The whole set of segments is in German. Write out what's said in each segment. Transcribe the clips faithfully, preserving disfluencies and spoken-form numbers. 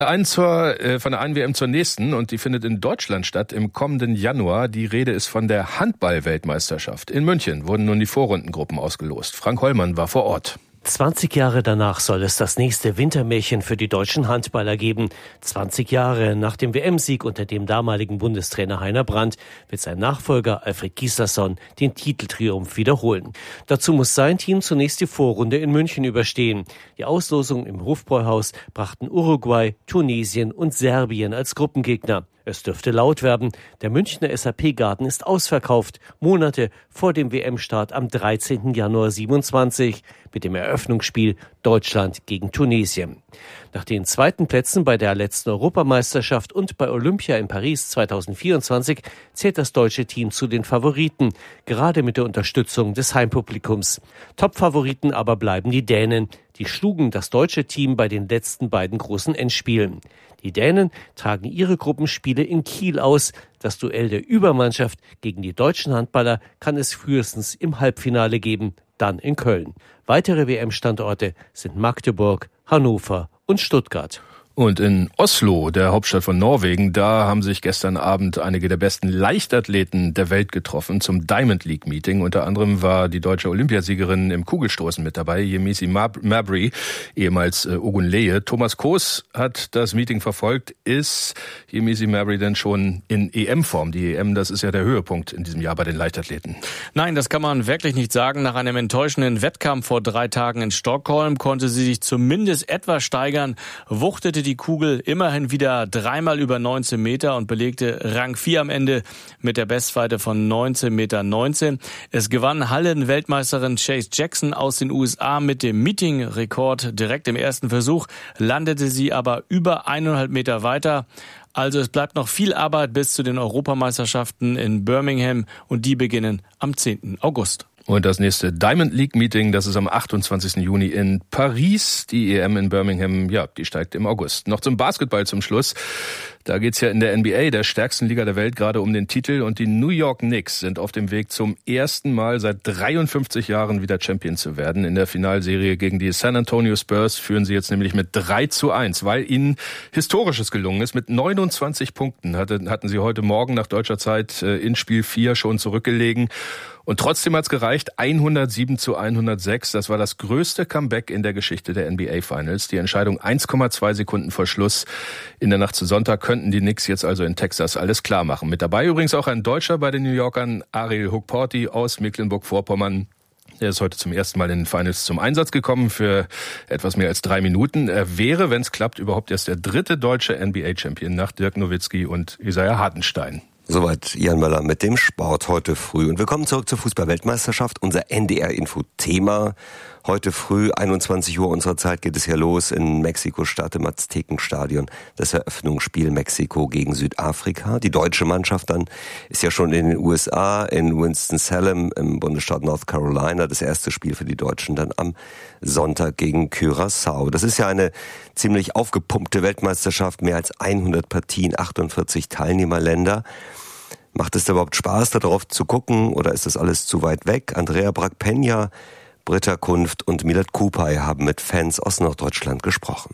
Einen zur, äh, von der einen W M zur nächsten, und die findet in Deutschland statt im kommenden Januar. Die Rede ist von der Handball-Weltmeisterschaft. In München wurden nun die Vorrundengruppen ausgelost. Frank Hollmann war vor Ort. zwanzig Jahre danach soll es das nächste Wintermärchen für die deutschen Handballer geben. zwanzig Jahre nach dem W M-Sieg unter dem damaligen Bundestrainer Heiner Brandt wird sein Nachfolger Alfred Gislason den Titeltriumph wiederholen. Dazu muss sein Team zunächst die Vorrunde in München überstehen. Die Auslosung im Hofbräuhaus brachten Uruguay, Tunesien und Serbien als Gruppengegner. Es dürfte laut werden. Der Münchner S A P-Garten ist ausverkauft, Monate vor dem W M-Start am dreizehnten Januar siebenundzwanzig mit dem Eröffnungsspiel Deutschland gegen Tunesien. Nach den zweiten Plätzen bei der letzten Europameisterschaft und bei Olympia in Paris zweitausendvierundzwanzig zählt das deutsche Team zu den Favoriten, gerade mit der Unterstützung des Heimpublikums. Top-Favoriten aber bleiben die Dänen. Die schlugen das deutsche Team bei den letzten beiden großen Endspielen. Die Dänen tragen ihre Gruppenspiele in Kiel aus. Das Duell der Übermannschaft gegen die deutschen Handballer kann es frühestens im Halbfinale geben, dann in Köln. Weitere W M-Standorte sind Magdeburg, Hannover und Stuttgart. Und in Oslo, der Hauptstadt von Norwegen, da haben sich gestern Abend einige der besten Leichtathleten der Welt getroffen zum Diamond League Meeting. Unter anderem war die deutsche Olympiasiegerin im Kugelstoßen mit dabei, Yemisi Mabry, ehemals äh, Ogun Lehe. Thomas Koos hat das Meeting verfolgt. Ist Yemisi Mabry denn schon in E M-Form? Die E M, das ist ja der Höhepunkt in diesem Jahr bei den Leichtathleten. Nein, das kann man wirklich nicht sagen. Nach einem enttäuschenden Wettkampf vor drei Tagen in Stockholm konnte sie sich zumindest etwas steigern, wuchtete die Kugel immerhin wieder dreimal über neunzehn Meter und belegte Rang vier am Ende mit der Bestweite von neunzehn Meter neunzehn. Es gewann Hallen-Weltmeisterin Chase Jackson aus den U S A mit dem Meeting-Rekord direkt im ersten Versuch, landete sie aber über eineinhalb Meter weiter. Also es bleibt noch viel Arbeit bis zu den Europameisterschaften in Birmingham, und die beginnen am zehnten August. Und das nächste Diamond League Meeting, das ist am achtundzwanzigsten Juni in Paris. Die E M in Birmingham, ja, die steigt im August. Noch zum Basketball zum Schluss. Da geht's ja in der N B A, der stärksten Liga der Welt, gerade um den Titel. Und die New York Knicks sind auf dem Weg, zum ersten Mal seit dreiundfünfzig Jahren wieder Champion zu werden. In der Finalserie gegen die San Antonio Spurs führen sie jetzt nämlich mit drei zu eins, weil ihnen Historisches gelungen ist. Mit neunundzwanzig Punkten hatten sie heute Morgen nach deutscher Zeit in Spiel vier schon zurückgelegen. Und trotzdem hat's gereicht, hundertsieben zu hundertsechs. Das war das größte Comeback in der Geschichte der N B A Finals. Die Entscheidung eins Komma zwei Sekunden vor Schluss. In der Nacht zu Sonntag könnten die Knicks jetzt also in Texas alles klar machen. Mit dabei übrigens auch ein Deutscher bei den New Yorkern, Ariel Hukporti aus Mecklenburg-Vorpommern. Er ist heute zum ersten Mal in den Finals zum Einsatz gekommen für etwas mehr als drei Minuten. Er wäre, wenn es klappt, überhaupt erst der dritte deutsche N B A-Champion nach Dirk Nowitzki und Isaiah Hartenstein. Soweit Jan Möller mit dem Sport heute früh. Und wir kommen zurück zur Fußball-Weltmeisterschaft. Unser N D R-Info-Thema. Heute früh, einundzwanzig Uhr unserer Zeit, geht es ja los in Mexiko-Stadt im Aztekenstadion. Das Eröffnungsspiel Mexiko gegen Südafrika. Die deutsche Mannschaft dann ist ja schon in den U S A, in Winston-Salem im Bundesstaat North Carolina. Das erste Spiel für die Deutschen dann am Sonntag gegen Curaçao. Das ist ja eine ziemlich aufgepumpte Weltmeisterschaft. Mehr als hundert Partien, achtundvierzig Teilnehmerländer. Macht es da überhaupt Spaß, darauf zu gucken, oder ist das alles zu weit weg? Andrea Brack-Peña, Britta Kunft und Milad Kupay haben mit Fans aus Norddeutschland gesprochen.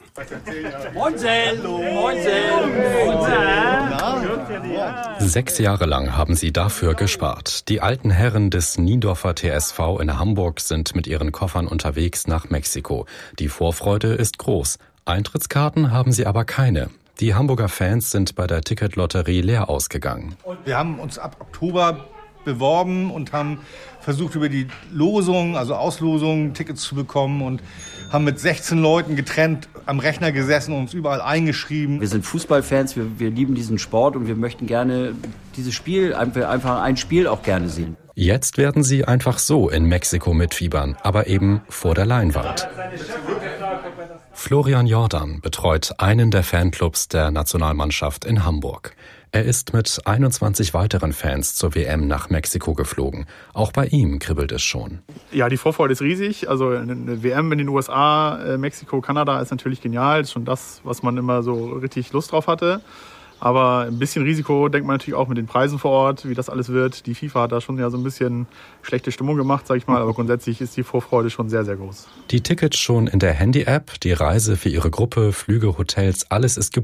Sechs Jahre lang haben sie dafür gespart. Die alten Herren des Niendorfer T S V in Hamburg sind mit ihren Koffern unterwegs nach Mexiko. Die Vorfreude ist groß. Eintrittskarten haben sie aber keine. Die Hamburger Fans sind bei der Ticketlotterie leer ausgegangen. Wir haben uns ab Oktober beworben und haben versucht, über die Losung, also Auslosung, Tickets zu bekommen, und haben mit sechzehn Leuten getrennt am Rechner gesessen und uns überall eingeschrieben. Wir sind Fußballfans, wir, wir lieben diesen Sport und wir möchten gerne dieses Spiel, einfach ein Spiel auch gerne sehen. Jetzt werden sie einfach so in Mexiko mitfiebern, aber eben vor der Leinwand. Florian Jordan betreut einen der Fanclubs der Nationalmannschaft in Hamburg. Er ist mit einundzwanzig weiteren Fans zur W M nach Mexiko geflogen. Auch bei ihm kribbelt es schon. Ja, die Vorfreude ist riesig. Also eine W M in den U S A, Mexiko, Kanada ist natürlich genial. Das ist schon das, was man immer so richtig Lust drauf hatte. Aber ein bisschen Risiko denkt man natürlich auch mit den Preisen vor Ort, wie das alles wird. Die FIFA hat da schon ja so ein bisschen schlechte Stimmung gemacht, sag ich mal. Aber grundsätzlich ist die Vorfreude schon sehr, sehr groß. Die Tickets schon in der Handy-App, die Reise für ihre Gruppe, Flüge, Hotels, alles ist gebucht.